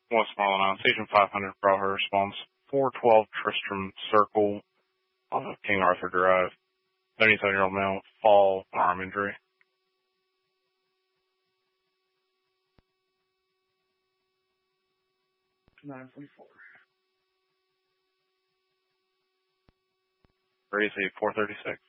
Westmoreland Island, Station 500, Bravo response, 412 Tristram Circle, off of King Arthur Drive. 77-year-old male, fall, arm injury. 944. Raise 436.